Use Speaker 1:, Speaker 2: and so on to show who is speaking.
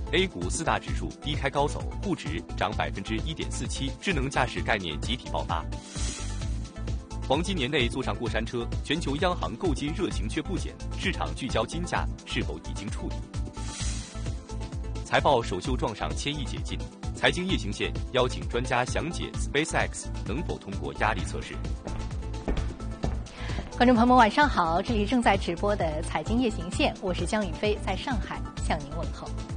Speaker 1: A 股四大指数低开高走，沪指涨1.47%，智能驾驶概念集体爆发。黄金年内坐上过山车，全球央行购金热情却不减，市场聚焦金价是否已经触底？财报首秀撞上1000亿解禁，财经夜行线邀请专家详解 SpaceX 能否通过压力测试。
Speaker 2: 观众朋友们，晚上好，这里正在直播的财经夜行线，我是江宇飞，在上海向您问候。